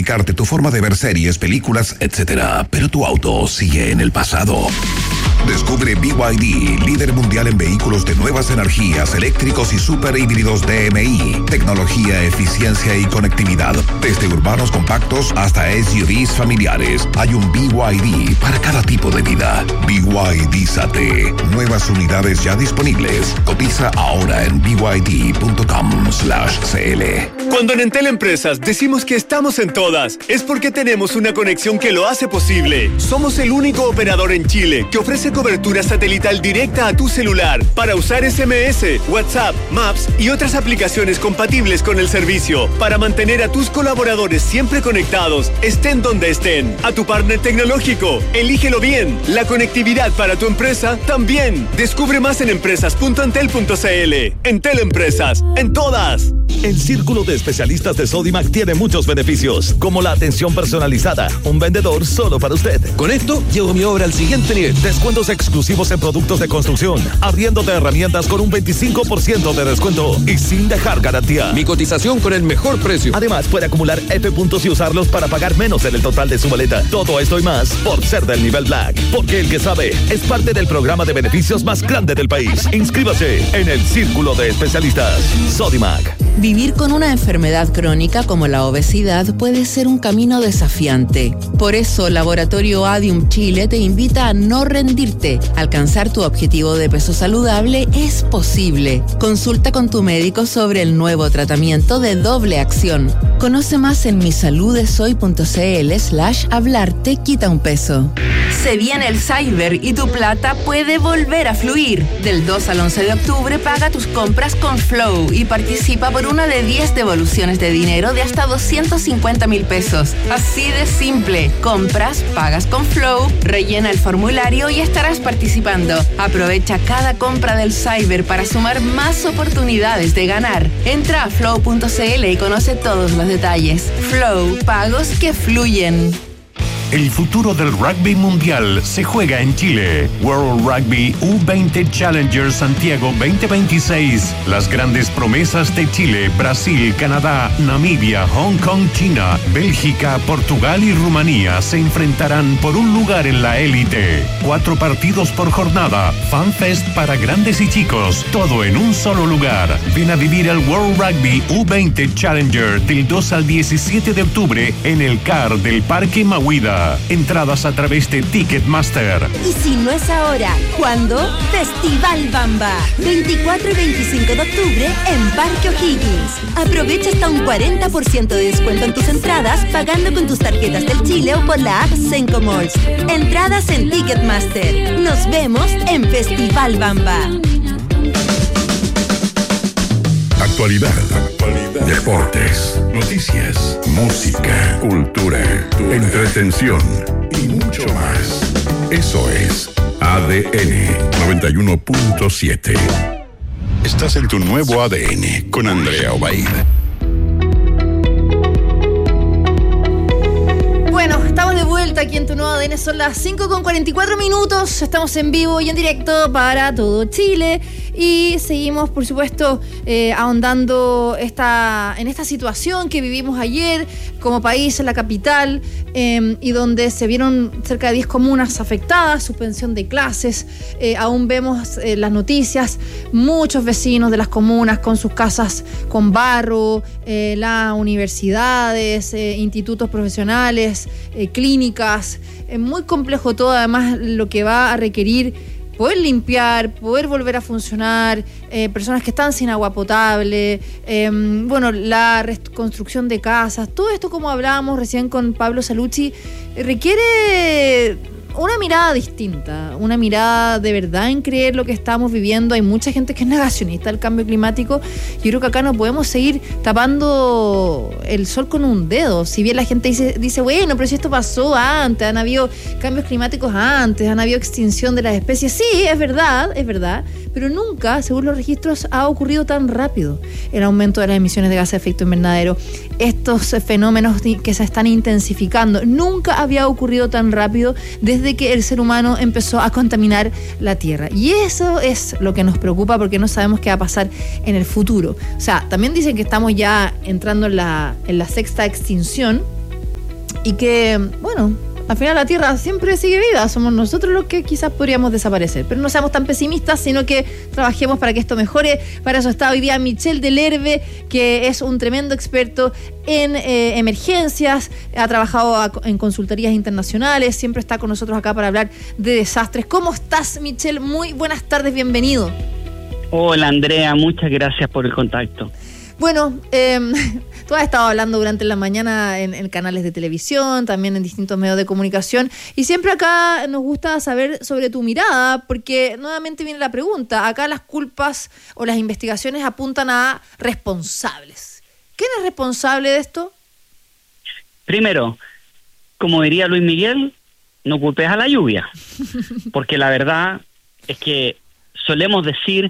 modificarte tu forma de ver series, películas, etc. Pero tu auto sigue en el pasado. Descubre BYD, líder mundial en vehículos de nuevas energías, eléctricos y super híbridos DMI. Tecnología, eficiencia y conectividad. Desde urbanos compactos hasta SUVs familiares. Hay un BYD para cada tipo de vida. BYD-Sate. Nuevas unidades ya disponibles. Cotiza ahora en byd.com/cl. Cuando en Entel Empresas decimos que estamos en todas, es porque tenemos una conexión que lo hace posible. Somos el único operador en Chile que ofrece cobertura satelital directa a tu celular para usar SMS, WhatsApp, Maps y otras aplicaciones compatibles con el servicio para mantener a tus colaboradores siempre conectados, estén donde estén. A tu partner tecnológico, elígelo bien. La conectividad para tu empresa también. Descubre más en empresas.entel.cl. Entel Empresas, en todas. El círculo de especialistas de Sodimac tiene muchos beneficios, como la atención personalizada, un vendedor solo para usted. Con esto, llevo mi obra al siguiente nivel. Descuentos exclusivos en productos de construcción, arriendo de herramientas con un 25% de descuento y sin dejar garantía. Mi cotización con el mejor precio. Además, puede acumular F puntos y usarlos para pagar menos en el total de su maleta. Todo esto y más por ser del nivel Black. Porque el que sabe es parte del programa de beneficios más grande del país. Inscríbase en el círculo de especialistas. Sodimac. Vivir con una enfermedad crónica como la obesidad puede ser un camino desafiante. Por eso, Laboratorio Adium Chile te invita a no rendirte. Alcanzar tu objetivo de peso saludable es posible. Consulta con tu médico sobre el nuevo tratamiento de doble acción. Conoce más en misaludesoy.cl/hablarte quita un peso. Se viene el Cyber y tu plata puede volver a fluir. Del 2 al 11 de octubre paga tus compras con Flow y participa por una de 10 devoluciones de dinero de hasta 250,000 pesos. Así de simple. Compras, pagas con Flow, rellena el formulario y estarás participando. Aprovecha cada compra del Cyber para sumar más oportunidades de ganar. Entra a flow.cl y conoce todos los detalles. Flow, pagos que fluyen. El futuro del rugby mundial se juega en Chile. World Rugby U20 Challenger Santiago 2026. Las grandes promesas de Chile, Brasil, Canadá, Namibia, Hong Kong, China, Bélgica, Portugal y Rumanía se enfrentarán por un lugar en la élite. 4 partidos por jornada. FanFest para grandes y chicos. Todo en un solo lugar. Ven a vivir el World Rugby U20 Challenger del 2 al 17 de octubre en el CAR del Parque Mahuida. Entradas a través de Ticketmaster. Y si no es ahora, ¿cuándo? Festival Bamba. 24 y 25 de octubre en Parque O'Higgins. Aprovecha hasta un 40% de descuento en tus entradas pagando con tus tarjetas del Chile o por la app Senco Malls. Entradas en Ticketmaster. Nos vemos en Festival Bamba. Actualidad, deportes, noticias, música, cultura, entretención y mucho más. Eso es ADN 91.7. Estás en tu nuevo ADN con Andrea Obaid. Bueno, estamos de vuelta aquí en tu nuevo ADN. Son las 5:44. Estamos en vivo y en directo para todo Chile. Y seguimos, por supuesto, ahondando en esta situación que vivimos ayer como país en la capital, y donde se vieron cerca de 10 comunas afectadas, suspensión de clases. Aún vemos las noticias, muchos vecinos de las comunas con sus casas con barro, las universidades, institutos profesionales, clínicas. Es muy complejo todo, además lo que va a requerir poder limpiar, poder volver a funcionar, personas que están sin agua potable, la reconstrucción de casas, todo esto, como hablábamos recién con Pablo Salucci, requiere una mirada distinta, una mirada de verdad en creer lo que estamos viviendo. Hay mucha gente que es negacionista del cambio climático. Yo creo que acá no podemos seguir tapando el sol con un dedo. Si bien la gente dice, bueno, pero si esto pasó antes, han habido cambios climáticos antes, han habido extinción de las especies. Sí, es verdad, pero nunca, según los registros, ha ocurrido tan rápido el aumento de las emisiones de gases de efecto invernadero. Estos fenómenos que se están intensificando, nunca había ocurrido tan rápido desde que el ser humano empezó a contaminar la Tierra. Y eso es lo que nos preocupa, porque no sabemos qué va a pasar en el futuro. O sea, también dicen que estamos ya entrando en la sexta extinción, y que, bueno, al final la Tierra siempre sigue viva, somos nosotros los que quizás podríamos desaparecer, pero no seamos tan pesimistas, sino que trabajemos para que esto mejore. Para eso está hoy día Michel Delerve, que es un tremendo experto en emergencias, ha trabajado en consultorías internacionales, siempre está con nosotros acá para hablar de desastres. ¿Cómo estás, Michel? Muy buenas tardes, bienvenido. Hola, Andrea, muchas gracias por el contacto. Bueno, tú has estado hablando durante la mañana en canales de televisión, también en distintos medios de comunicación, y siempre acá nos gusta saber sobre tu mirada, porque nuevamente viene la pregunta, acá las culpas o las investigaciones apuntan a responsables. ¿Quién es responsable de esto? Primero, como diría Luis Miguel, no culpes a la lluvia, porque la verdad es que solemos decir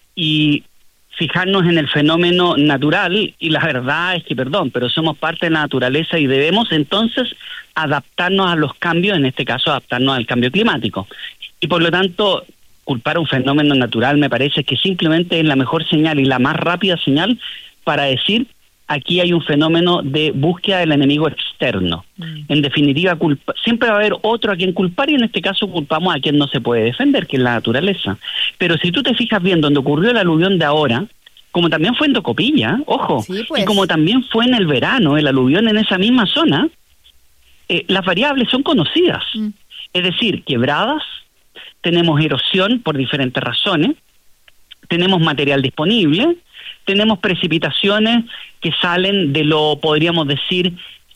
y fijarnos en el fenómeno natural, y la verdad es que, pero somos parte de la naturaleza y debemos entonces adaptarnos a los cambios, en este caso adaptarnos al cambio climático. Y por lo tanto, culpar a un fenómeno natural me parece que simplemente es la mejor señal y la más rápida señal para decir, aquí hay un fenómeno de búsqueda del enemigo externo. En definitiva, siempre va a haber otro a quien culpar, y en este caso culpamos a quien no se puede defender, que es la naturaleza. Pero si tú te fijas bien, donde ocurrió el aluvión de ahora, como también fue en Tocopilla, ojo, sí, pues. Y como también fue en el verano, el aluvión en esa misma zona, las variables son conocidas. Es decir, quebradas, tenemos erosión por diferentes razones, tenemos material disponible, tenemos precipitaciones que salen de lo, podríamos decir,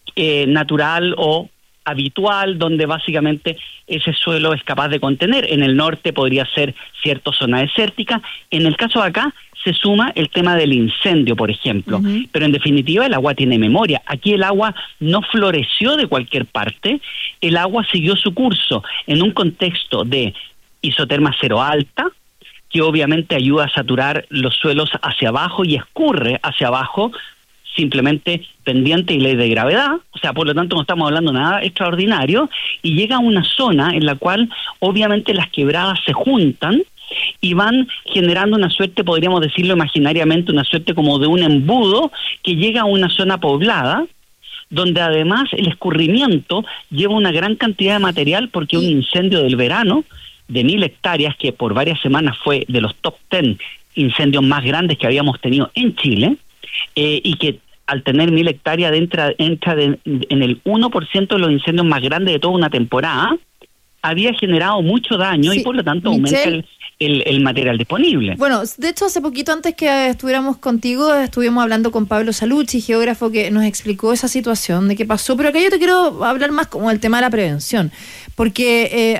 natural o habitual, donde básicamente ese suelo es capaz de contener. En el norte podría ser cierta zona desértica. En el caso de acá se suma el tema del incendio, por ejemplo. Pero en definitiva el agua tiene memoria. Aquí el agua no floreció de cualquier parte, el agua siguió su curso en un contexto de isoterma cero alta, que obviamente ayuda a saturar los suelos hacia abajo y escurre hacia abajo, simplemente pendiente y ley de gravedad. O sea, por lo tanto no estamos hablando de nada extraordinario, y llega a una zona en la cual obviamente las quebradas se juntan y van generando una suerte, podríamos decirlo imaginariamente, una suerte como de un embudo que llega a una zona poblada, donde además el escurrimiento lleva una gran cantidad de material, porque un incendio del verano de 1.000 hectáreas, que por varias semanas fue de los top 10 incendios más grandes que habíamos tenido en Chile, y que al tener 1.000 hectáreas entra en el 1% de los incendios más grandes de toda una temporada, había generado mucho daño, y por lo tanto aumenta el material disponible. Bueno, de hecho hace poquito, antes que estuviéramos contigo, estuvimos hablando con Pablo Salucci, geógrafo, que nos explicó esa situación de qué pasó, pero acá yo te quiero hablar más como el tema de la prevención, porque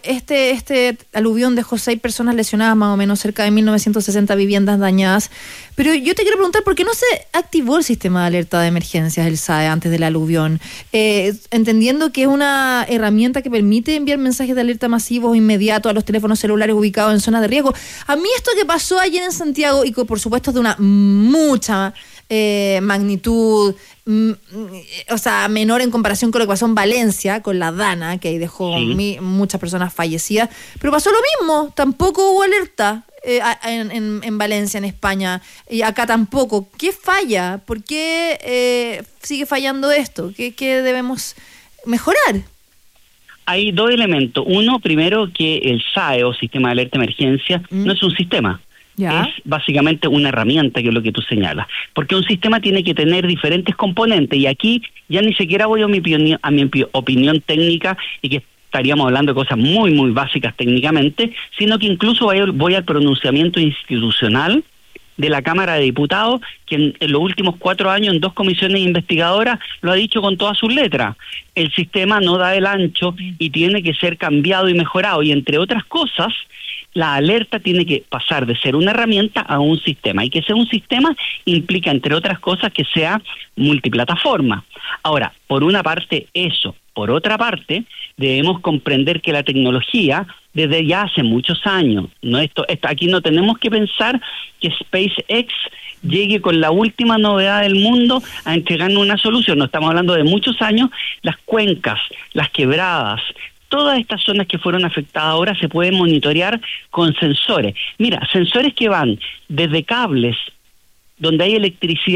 este aluvión dejó 6 personas lesionadas, más o menos, cerca de 1.960 viviendas dañadas, pero yo te quiero preguntar, ¿por qué no se activó el sistema de alerta de emergencias, el SAE, antes del aluvión? Entendiendo que es una herramienta que permite enviar mensajes de alerta masivos inmediatos a los teléfonos celulares ubicados en zonas de riesgo. A mí esto que pasó ayer en Santiago, y que por supuesto es de una mucha magnitud, o sea, menor en comparación con lo que pasó en Valencia, con la Dana, que ahí dejó muchas personas fallecidas, pero pasó lo mismo, tampoco hubo alerta en Valencia, en España, y acá tampoco. ¿Qué falla? ¿Por qué sigue fallando esto? ¿Qué debemos mejorar? Hay 2 elementos. Uno, primero, que el SAE, o Sistema de Alerta de Emergencia, no es un sistema. Es básicamente una herramienta, que es lo que tú señalas. Porque un sistema tiene que tener diferentes componentes, y aquí ya ni siquiera voy a mi opinión técnica, y que estaríamos hablando de cosas muy, muy básicas técnicamente, sino que incluso voy al pronunciamiento institucional de la Cámara de Diputados, que en los últimos 4 años en 2 comisiones investigadoras lo ha dicho con todas sus letras. El sistema no da el ancho y tiene que ser cambiado y mejorado, y entre otras cosas, la alerta tiene que pasar de ser una herramienta a un sistema, y que sea un sistema implica, entre otras cosas, que sea multiplataforma. Ahora, por una parte eso, por otra parte, debemos comprender que la tecnología, desde ya hace muchos años, aquí no tenemos que pensar que SpaceX llegue con la última novedad del mundo a entregarnos una solución. No, estamos hablando de muchos años. Las cuencas, las quebradas, todas estas zonas que fueron afectadas ahora se pueden monitorear con sensores. Mira, sensores que van desde cables donde hay electricidad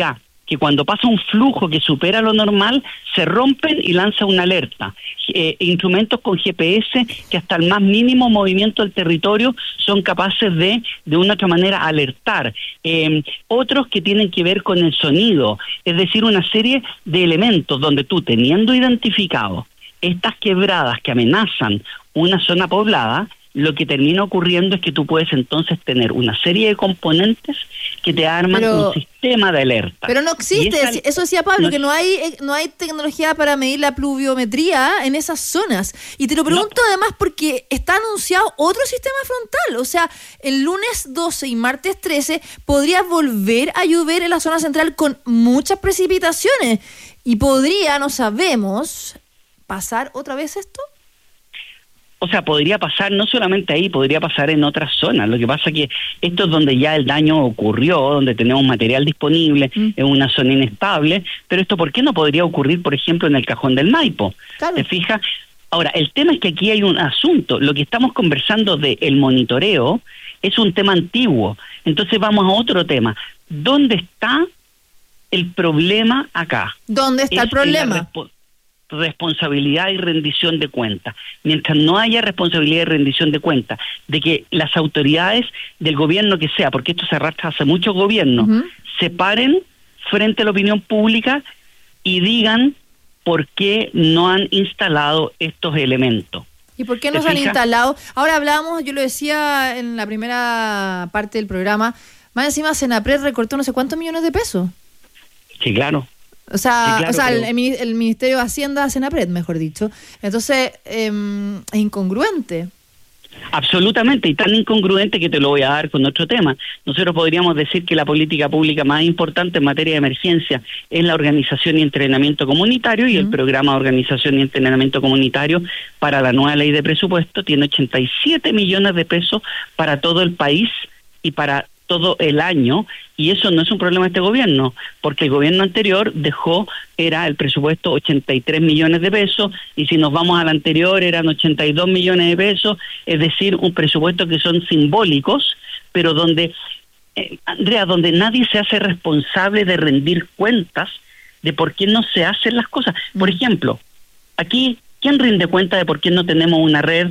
que cuando pasa un flujo que supera lo normal, se rompen y lanza una alerta. Instrumentos con GPS que hasta el más mínimo movimiento del territorio son capaces de una u otra manera alertar. Otros que tienen que ver con el sonido, es decir, una serie de elementos donde tú, teniendo identificado estas quebradas que amenazan una zona poblada, lo que termina ocurriendo es que tú puedes entonces tener una serie de componentes que te arman un sistema de alerta. Pero no existe, eso decía Pablo, que no hay tecnología para medir la pluviometría en esas zonas. Y te lo pregunto además porque está anunciado otro sistema frontal. O sea, el lunes 12 y martes 13 podría volver a llover en la zona central con muchas precipitaciones. Y podría, no sabemos, pasar otra vez esto. O sea, podría pasar no solamente ahí, podría pasar en otras zonas. Lo que pasa es que esto es donde ya el daño ocurrió, donde tenemos material disponible, en una zona inestable, pero esto ¿por qué no podría ocurrir, por ejemplo, en el Cajón del Maipo? Claro. ¿Te fijas? Ahora, el tema es que aquí hay un asunto. Lo que estamos conversando del monitoreo es un tema antiguo. Entonces vamos a otro tema. ¿Dónde está el problema acá? ¿Dónde está el problema? Responsabilidad y rendición de cuentas. Mientras no haya responsabilidad y rendición de cuentas de que las autoridades del gobierno que sea, porque esto se arrastra hace muchos gobiernos, se paren frente a la opinión pública y digan por qué no han instalado estos elementos. ¿Y por qué no se han instalado? Ahora hablábamos, yo lo decía en la primera parte del programa, más encima Senapred recortó no sé cuántos millones de pesos. Sí, claro. O sea, el Ministerio de Hacienda, Senapred, mejor dicho. Entonces, es incongruente. Absolutamente, y tan incongruente que te lo voy a dar con otro tema. Nosotros podríamos decir que la política pública más importante en materia de emergencia es la organización y entrenamiento comunitario, y el programa de organización y entrenamiento comunitario para la nueva ley de presupuesto tiene 87 millones de pesos para todo el país y para todo el año, y eso no es un problema de este gobierno, porque el gobierno anterior era el presupuesto 83 millones de pesos, y si nos vamos al anterior eran 82 millones de pesos, es decir, un presupuesto que son simbólicos, pero donde, Andrea, donde nadie se hace responsable de rendir cuentas de por qué no se hacen las cosas. Por ejemplo, aquí, ¿quién rinde cuenta de por qué no tenemos una red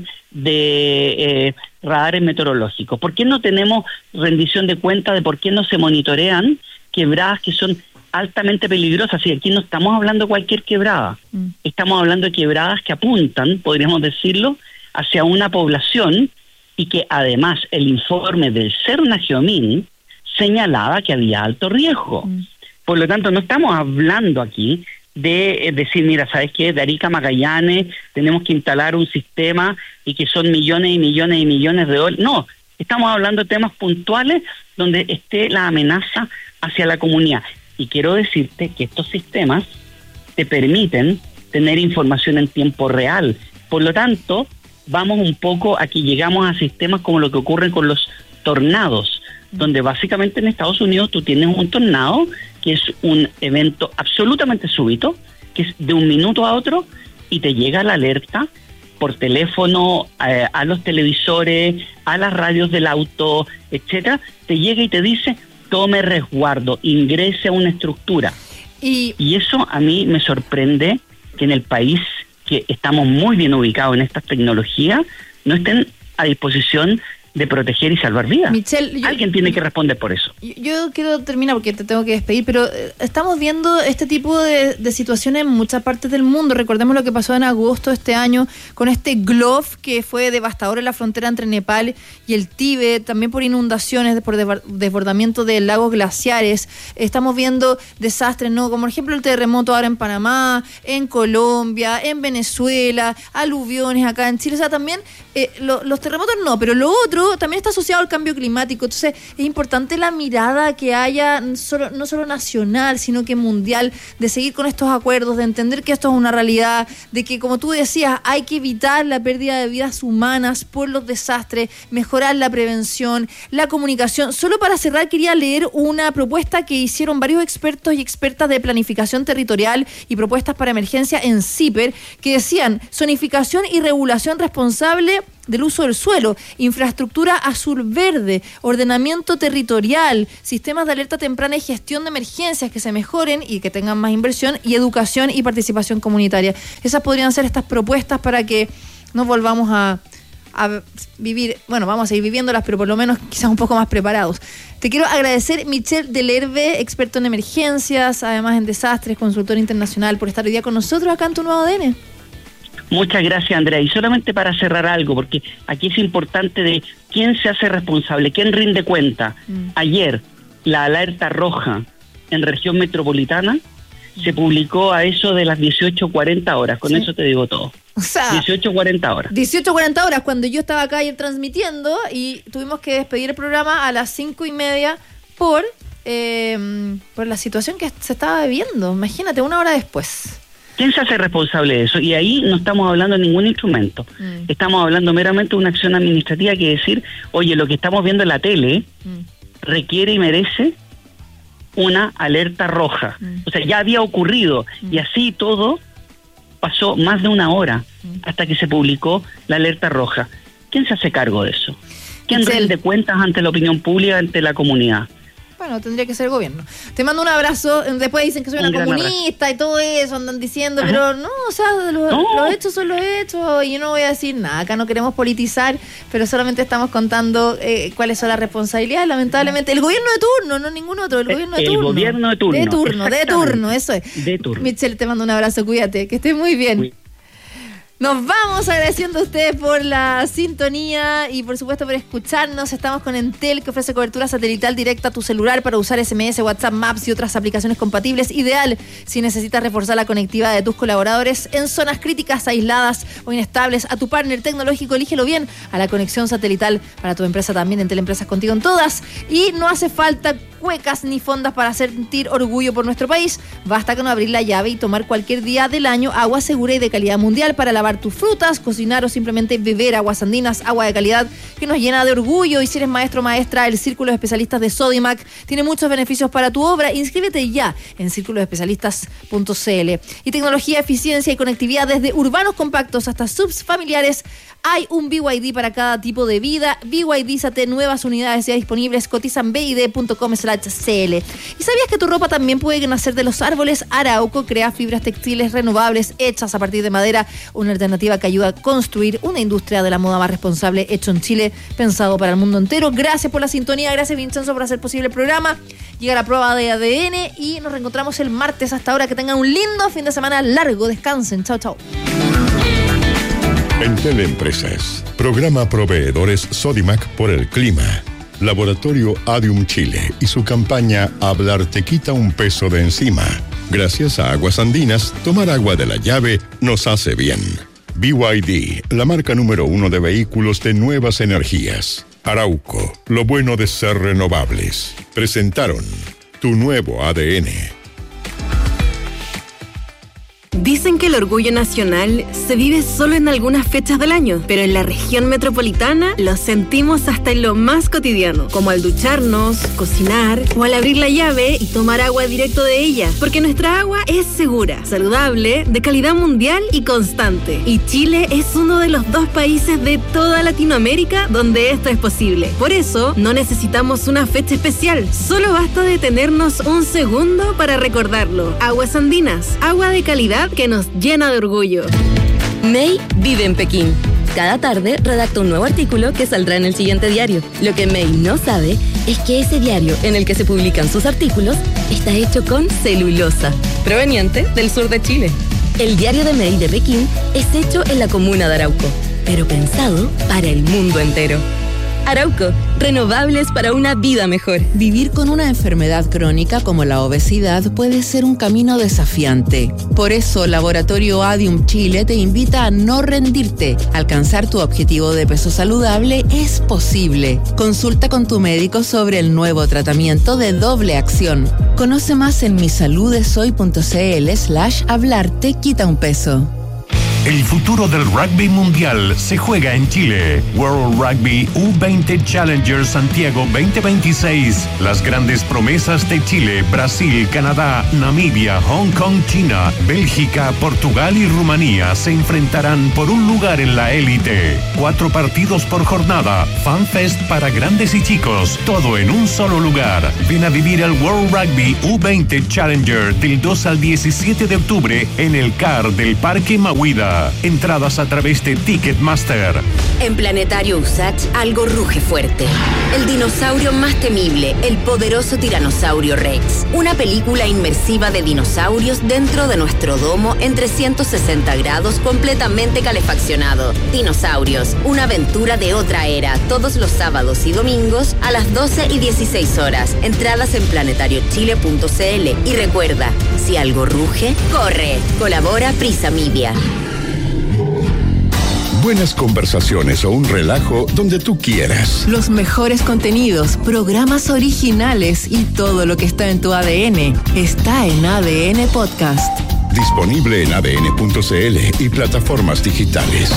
de radares meteorológicos? ¿Por qué no tenemos rendición de cuenta de por qué no se monitorean quebradas que son altamente peligrosas? Y aquí no estamos hablando de cualquier quebrada, estamos hablando de quebradas que apuntan, podríamos decirlo, hacia una población, y que además el informe del Cernageomin señalaba que había alto riesgo. Por lo tanto, no estamos hablando aquí de decir, mira, ¿sabes qué? De Arica a Magallanes tenemos que instalar un sistema y que son millones y millones y millones de dólares. No, estamos hablando de temas puntuales donde esté la amenaza hacia la comunidad. Y quiero decirte que estos sistemas te permiten tener información en tiempo real. Por lo tanto, vamos un poco a que llegamos a sistemas como lo que ocurre con los tornados, donde básicamente en Estados Unidos tú tienes un tornado que es un evento absolutamente súbito, que es de un minuto a otro, y te llega la alerta por teléfono, a los televisores, a las radios del auto, etcétera, te llega y te dice, tome resguardo, ingrese a una estructura. Y eso a mí me sorprende que en el país, que estamos muy bien ubicados en estas tecnologías, no estén a disposición de proteger y salvar vidas. Michelle, alguien tiene que responder por eso. Yo quiero terminar porque te tengo que despedir, pero estamos viendo este tipo de situaciones en muchas partes del mundo. Recordemos lo que pasó en agosto de este año con este GLOF que fue devastador en la frontera entre Nepal y el Tíbet, también por inundaciones, por desbordamiento de lagos glaciares. Estamos viendo desastres, ¿no? Como por ejemplo el terremoto ahora en Panamá, en Colombia, en Venezuela, aluviones acá en Chile. O sea, también los terremotos no, pero lo otro también está asociado al cambio climático. Entonces es importante la mirada que haya no solo nacional, sino que mundial, de seguir con estos acuerdos, de entender que esto es una realidad, de que, como tú decías, hay que evitar la pérdida de vidas humanas por los desastres, mejorar la prevención, la comunicación. Solo para cerrar, quería leer una propuesta que hicieron varios expertos y expertas de planificación territorial y propuestas para emergencia en CIPER, que decían: zonificación y regulación responsable del uso del suelo, infraestructura azul-verde, ordenamiento territorial, sistemas de alerta temprana y gestión de emergencias que se mejoren y que tengan más inversión, y educación y participación comunitaria. Esas podrían ser estas propuestas para que no volvamos a vivir, bueno, vamos a seguir viviéndolas, pero por lo menos quizás un poco más preparados. Te quiero agradecer, Michel Delerve, experto en emergencias, además en desastres, consultor internacional, por estar hoy día con nosotros acá en Tu Nuevo ADN. Muchas gracias, Andrea. Y solamente para cerrar algo, porque aquí es importante de quién se hace responsable, quién rinde cuenta. Ayer, la alerta roja en región metropolitana se publicó a eso de las 18:40 horas. Con eso te digo todo. O sea, 18:40 horas. 18:40 horas, cuando yo estaba acá ayer transmitiendo y tuvimos que despedir el programa a las 5:30 por la situación que se estaba viviendo. Imagínate, 1 hora después. ¿Quién se hace responsable de eso? Y ahí no estamos hablando de ningún instrumento. Estamos hablando meramente de una acción administrativa que decir, oye, lo que estamos viendo en la tele requiere y merece una alerta roja. O sea, ya había ocurrido y así todo pasó más de 1 hora hasta que se publicó la alerta roja. ¿Quién se hace cargo de eso? ¿Quién rinde cuentas ante la opinión pública, ante la comunidad? Bueno, tendría que ser el gobierno. Te mando un abrazo. Después dicen que soy una comunista y todo eso, andan diciendo, pero no, o sea, los hechos son los hechos y yo no voy a decir nada. Acá no queremos politizar, pero solamente estamos contando cuáles son las responsabilidades. Lamentablemente, el gobierno de turno, no ningún otro, el gobierno de turno. El gobierno de turno. De turno, eso es. De turno. Michelle, te mando un abrazo, cuídate, que estés muy bien. Nos vamos agradeciendo a ustedes por la sintonía y por supuesto por escucharnos. Estamos con Entel, que ofrece cobertura satelital directa a tu celular para usar SMS, WhatsApp, Maps y otras aplicaciones compatibles. Ideal si necesitas reforzar la conectividad de tus colaboradores en zonas críticas, aisladas o inestables. A tu partner tecnológico, elígelo bien. A la conexión satelital para tu empresa también. Entel Empresas, contigo en todas. Y no hace falta cuecas ni fondas para sentir orgullo por nuestro país. Basta con abrir la llave y tomar cualquier día del año agua segura y de calidad mundial para lavar tus frutas, cocinar o simplemente beber. Aguas Andinas, agua de calidad que nos llena de orgullo. Y si eres maestro o maestra, el Círculo de Especialistas de Sodimac tiene muchos beneficios para tu obra. Inscríbete ya en círculoespecialistas.cl. Y tecnología, eficiencia y conectividad desde urbanos compactos hasta subs familiares. Hay un BYD para cada tipo de vida. BYD-Sate, nuevas unidades ya disponibles. Cotizan bid.com/CL. ¿Y sabías que tu ropa también puede nacer de los árboles? Arauco crea fibras textiles renovables hechas a partir de madera. Una alternativa que ayuda a construir una industria de la moda más responsable, hecho en Chile, pensado para el mundo entero. Gracias por la sintonía. Gracias, Vincenzo, por hacer posible el programa. Llega la prueba de ADN y nos reencontramos el martes. Hasta ahora, que tengan un lindo fin de semana largo. Descansen. Chao, chao. Entel Empresas, programa Proveedores Sodimac por el clima. Laboratorio Adium Chile y su campaña Hablar te quita un peso de encima. Gracias a Aguas Andinas, tomar agua de la llave nos hace bien. BYD, la marca número 1 de vehículos de nuevas energías. Arauco, lo bueno de ser renovables. Presentaron Tu Nuevo ADN. Dicen que el orgullo nacional se vive solo en algunas fechas del año, pero en la región metropolitana lo sentimos hasta en lo más cotidiano, como al ducharnos, cocinar o al abrir la llave y tomar agua directo de ella, porque nuestra agua es segura, saludable, de calidad mundial y constante. Y Chile es uno de los 2 países de toda Latinoamérica donde esto es posible. Por eso, no necesitamos una fecha especial, solo basta detenernos un segundo para recordarlo. Aguas Andinas, agua de calidad que nos llena de orgullo. May vive en Pekín. Cada tarde redacta un nuevo artículo que saldrá en el siguiente diario. Lo que May no sabe es que ese diario en el que se publican sus artículos está hecho con celulosa, proveniente del sur de Chile. El diario de May de Pekín es hecho en la comuna de Arauco, pero pensado para el mundo entero. Arauco, renovables para una vida mejor. Vivir con una enfermedad crónica como la obesidad puede ser un camino desafiante. Por eso, Laboratorio Adium Chile te invita a no rendirte. Alcanzar tu objetivo de peso saludable es posible. Consulta con tu médico sobre el nuevo tratamiento de doble acción. Conoce más en misaludesoy.cl/hablarte quita un peso. El futuro del rugby mundial se juega en Chile. World Rugby U20 Challenger Santiago 2026. Las grandes promesas de Chile, Brasil, Canadá, Namibia, Hong Kong, China, Bélgica, Portugal y Rumanía se enfrentarán por un lugar en la élite. 4 partidos por jornada, FanFest para grandes y chicos, todo en un solo lugar. Ven a vivir el World Rugby U20 Challenger del 2 al 17 de octubre en el CAR del Parque Mahuida. Entradas a través de Ticketmaster. En Planetario USACH algo ruge fuerte. El dinosaurio más temible, el poderoso Tiranosaurio Rex. Una película inmersiva de dinosaurios dentro de nuestro domo en 360 grados completamente calefaccionado. Dinosaurios, una aventura de otra era, todos los sábados y domingos a las 12 y 16 horas. Entradas en planetariochile.cl. Y recuerda, si algo ruge, corre. Colabora Prisa Media. Buenas conversaciones o un relajo donde tú quieras. Los mejores contenidos, programas originales y todo lo que está en tu ADN está en ADN Podcast. Disponible en adn.cl y plataformas digitales.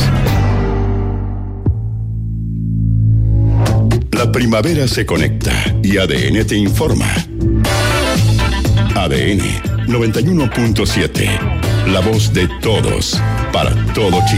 La primavera se conecta y ADN te informa. ADN 91.7. La voz de todos, para todo Chile.